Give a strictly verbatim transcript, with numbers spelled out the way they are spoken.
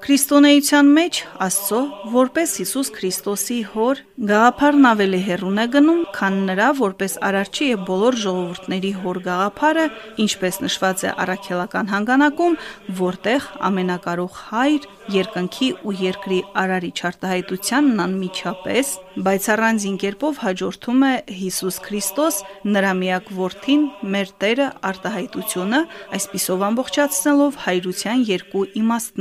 Քրիստոնեության մեջ Աստծո որպես Հիսուս Քրիստոսի հոր գաղափարն ավելի հեռուն է գնում, քան նրա որպես արարչի եւ բոլոր ժողովուրդների հոր գաղափարը, ինչպես նշված է առաքելական հանգանակում, որտեղ ամենակարող Հայր, երկնքի ու երկրի արարիչ արտահայտությանն անմիջապես, բայց առանձին կերպով հաջորդում է Հիսուս Քրիստոս, նրա միակ որդին, մեր Տերը արտահայտությունը, այսպիսով ամբողջացնելով հայրության երկու իմաստները.